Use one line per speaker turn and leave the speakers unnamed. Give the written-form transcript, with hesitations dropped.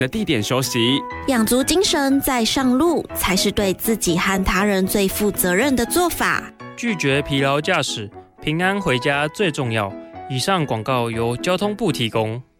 的地点休息。
养足精神再上路，才是对自己和他人最负责任的做法。
拒绝疲劳驾驶，平安回家最重要。以上广告由交通部提供。